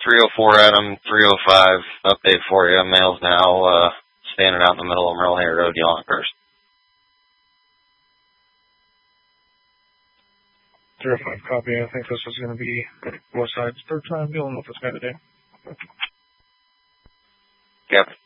304 Adam, 305 update for you. Male's now standing out in the middle of Merlehair Road, Yonkers. 305, copy. I think this is going to be West Side's third time dealing with this guy today. Yep.